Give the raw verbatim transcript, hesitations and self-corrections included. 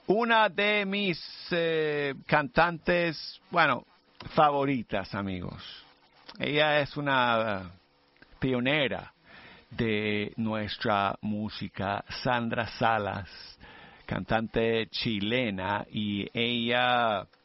Una de mis eh, cantantes, bueno, favoritas, amigos. Ella es una pionera de nuestra música, Sandra Salas, cantante chilena, y ella